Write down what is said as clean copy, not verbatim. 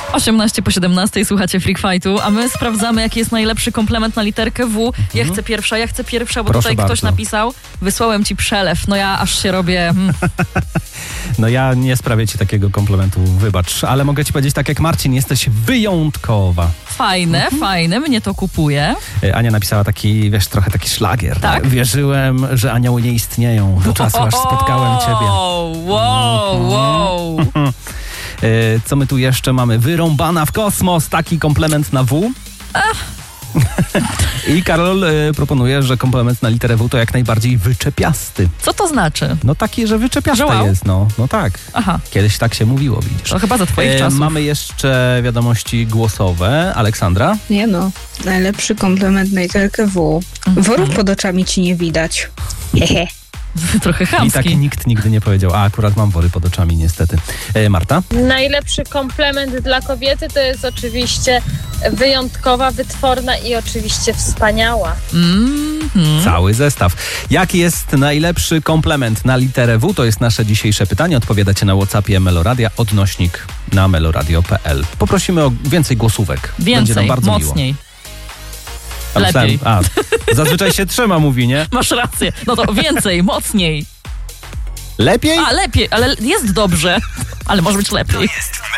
18 po 17 słuchacie Freak Fightu, a my sprawdzamy, jaki jest najlepszy komplement na literkę W. Ja chcę pierwsza, bo Proszę tutaj ktoś bardzo. napisał, wysłałem ci przelew. No ja aż się robię... No ja nie sprawię ci takiego komplementu, wybacz, ale mogę ci powiedzieć tak jak Marcin, jesteś wyjątkowa. Fajne, mnie to kupuje. Ania napisała taki, wiesz, trochę taki szlagier. Tak? Wierzyłem, że anioły nie istnieją do czasu, aż spotkałem ciebie. Wow. Co my tu jeszcze mamy? Wyrąbana w kosmos, taki komplement na W. I Karol proponuje, że komplement na literę W to jak najbardziej wyczepiasty. Co to znaczy? No taki, że wyczepiaste Że wow? jest, no tak. Aha, Kiedyś tak się mówiło, widzisz. to chyba za twoich czasów. Mamy jeszcze wiadomości głosowe. Aleksandra? Nie no, najlepszy komplement na literkę W. Worów pod oczami ci nie widać. Hehe. Trochę I chamski. tak nikt nigdy nie powiedział. A akurat mam wory pod oczami niestety. Marta? Najlepszy komplement dla kobiety to jest oczywiście wyjątkowa, wytworna i oczywiście wspaniała. Cały zestaw. Jaki jest najlepszy komplement na literę W? To jest nasze dzisiejsze pytanie. Odpowiadacie na WhatsAppie Meloradia, odnośnik na meloradio.pl. Poprosimy o więcej głosówek. Będzie nam Więcej, bardzo miło. mocniej. A myślałem- lepiej. Zazwyczaj się trzyma, mówi, nie? Masz rację. No to więcej, mocniej. Lepiej? A, lepiej, ale jest dobrze. Ale może być lepiej. To jest